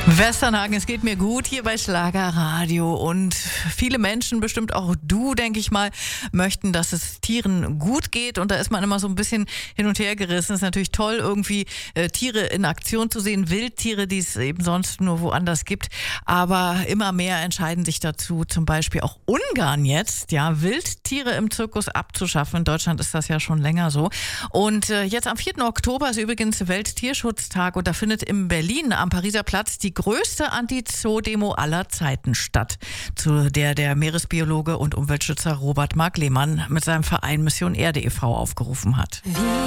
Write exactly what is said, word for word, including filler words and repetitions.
Westernhagen, es geht mir gut hier bei Schlagerradio und viele Menschen, bestimmt auch du, denke ich mal, möchten, dass es Tieren gut geht und da ist man immer so ein bisschen hin und her gerissen. Es ist natürlich toll, irgendwie äh, Tiere in Aktion zu sehen, Wildtiere, die es eben sonst nur woanders gibt, aber immer mehr entscheiden sich dazu, zum Beispiel auch Ungarn jetzt, ja, Wildtiere im Zirkus abzuschaffen. In Deutschland ist das ja schon länger so und äh, jetzt am vierten Oktober ist übrigens Welttierschutztag und da findet in Berlin am Pariser Platz die größte Anti-Zoo-Demo aller Zeiten statt, zu der der Meeresbiologe und Umweltschützer Robert Mark Lehmann mit seinem Verein Mission Erde e V aufgerufen hat. Wie